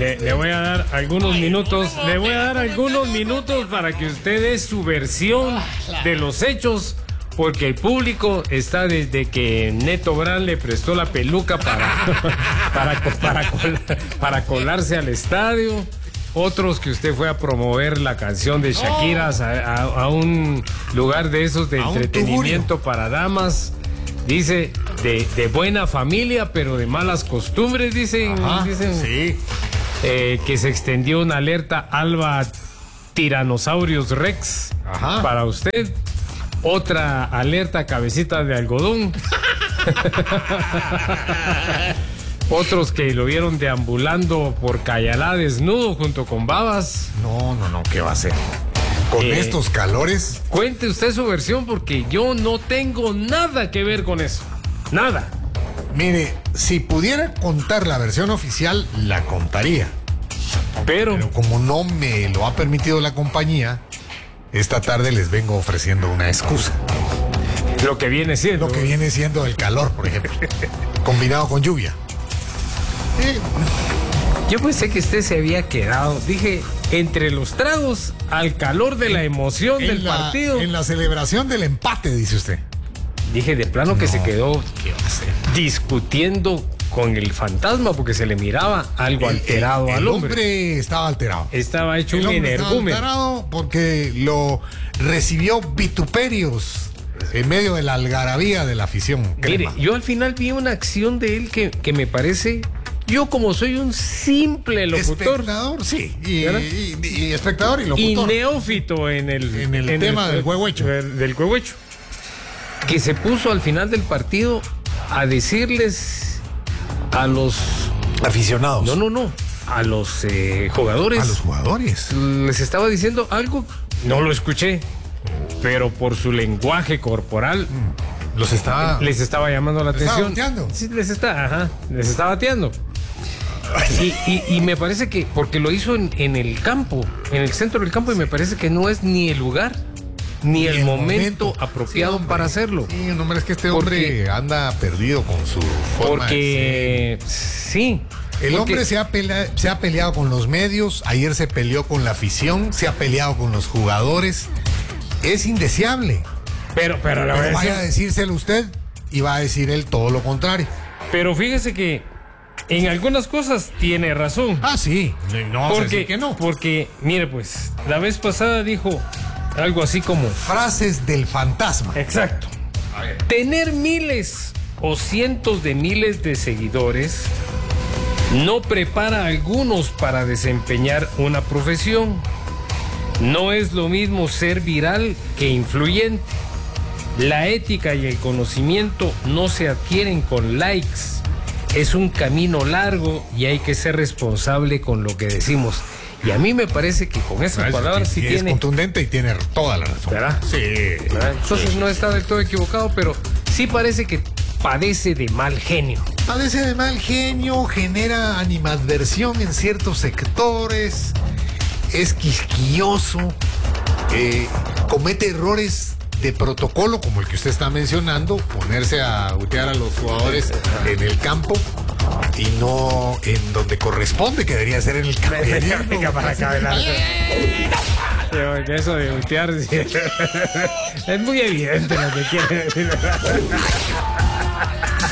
le voy a dar algunos minutos. Le voy a dar algunos minutos para que usted dé su versión de los hechos. Porque el público está desde que Neto Brand le prestó la peluca para colarse al estadio. Otros que usted fue a promover la canción de Shakira a un lugar de esos de entretenimiento para damas. Dice, de buena familia, pero de malas costumbres, dicen. Sí. Que se extendió una alerta Alba Tyrannosaurus Rex para usted. Otra alerta cabecita de algodón. Otros que lo vieron deambulando por Cayalá desnudo junto con babas. No, ¿qué va a hacer? Con estos calores. Cuente usted su versión porque yo no tengo nada que ver con eso. Nada. Mire, si pudiera contar la versión oficial, la contaría. Pero como no me lo ha permitido la compañía, esta tarde les vengo ofreciendo una excusa. Lo que viene siendo el calor, por ejemplo, combinado con lluvia. Yo pensé que usted se había quedado, dije, entre los tragos al calor de la emoción del partido. En la celebración del empate, dice usted. Dije, de plano que se quedó discutiendo con el fantasma porque se le miraba algo alterado al hombre. El hombre estaba alterado. Estaba hecho un energúmeno. Estaba alterado porque lo recibió vituperios en medio de la algarabía de la afición. Mire, yo al final vi una acción de él que me parece... Yo como soy un simple locutor. Espectador, sí. Y espectador y locutor. Y neófito en el tema del huehuecho. Del huehuecho. Que se puso al final del partido a decirles a los... aficionados. No. A los jugadores. A los jugadores. Les estaba diciendo algo. No lo escuché. Pero por su lenguaje corporal... les estaba llamando la atención. ¿Estaba bateando? Sí, les está bateando. Y me parece que, porque lo hizo en el campo, en el centro del campo, y me parece que no es ni el lugar, ni el momento apropiado para hacerlo. Sí, no, es que este hombre anda perdido con su forma de ser. Sí. El hombre se ha peleado con los medios, ayer se peleó con la afición, se ha peleado con los jugadores. Es indeseable. Pero vaya a decírselo usted y va a decir él todo lo contrario. Pero fíjese que en algunas cosas tiene razón. Sí. No vamos a decir que no. Porque, mire pues, la vez pasada dijo algo así como... frases del fantasma. Exacto. Tener miles o cientos de miles de seguidores no prepara a algunos para desempeñar una profesión. No es lo mismo ser viral que influyente. La ética y el conocimiento no se adquieren con likes. Es un camino largo y hay que ser responsable con lo que decimos. Y a mí me parece que con esas palabras sí es contundente y tiene toda la razón. ¿Verdad? Sí. ¿Verdad? Entonces no está del todo equivocado, pero sí parece que padece de mal genio. Padece de mal genio, genera animadversión en ciertos sectores, es quisquilloso, comete errores de protocolo como el que usted está mencionando, ponerse a butear a los jugadores en el campo y no en donde corresponde, que debería ser en el campo. Venga para acá adelante. Eso de butear es muy evidente lo que quiere decir.